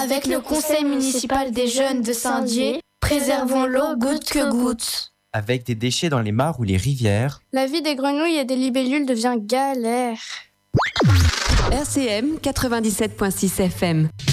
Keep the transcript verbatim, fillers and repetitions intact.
Avec le conseil municipal des jeunes de Saint-Dié, préservons l'eau goutte que goutte. Avec des déchets dans les mares ou les rivières, la vie des grenouilles et des libellules devient galère. R C M quatre-vingt-dix-sept virgule six F M.